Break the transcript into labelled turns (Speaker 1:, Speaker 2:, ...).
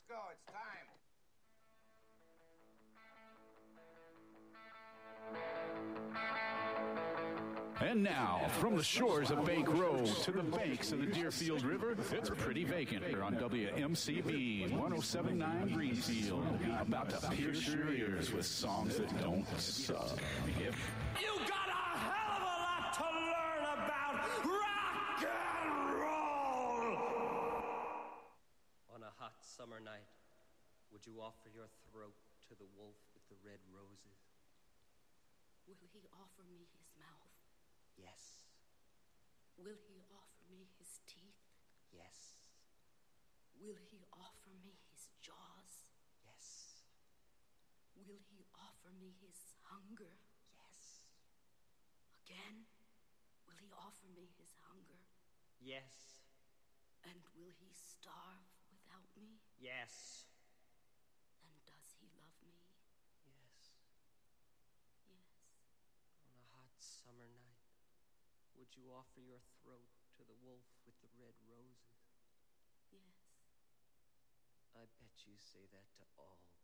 Speaker 1: go. It's time.
Speaker 2: And now, from the shores of Bank Road to the banks of the Deerfield River, it's Pretty Vacant here on WMCB 1079 Greenfield. About to pierce your ears with songs that don't suck.
Speaker 3: You got a hell of a lot to learn about rock and roll!
Speaker 4: On a hot summer night, would you offer your throat to the wolf with the red roses?
Speaker 5: Will he offer me his mouth?
Speaker 4: Yes.
Speaker 5: Will he offer me his teeth?
Speaker 4: Yes.
Speaker 5: Will he offer me his jaws?
Speaker 4: Yes.
Speaker 5: Will he offer me his hunger?
Speaker 4: Yes.
Speaker 5: Again? Will he offer me his hunger?
Speaker 4: Yes.
Speaker 5: And will he starve without me?
Speaker 4: Yes.
Speaker 5: And does he love me?
Speaker 4: Yes.
Speaker 5: Yes.
Speaker 4: On a hot summer night, would you offer your throat to the wolf with the red roses?
Speaker 5: Yes.
Speaker 4: I bet you say that to all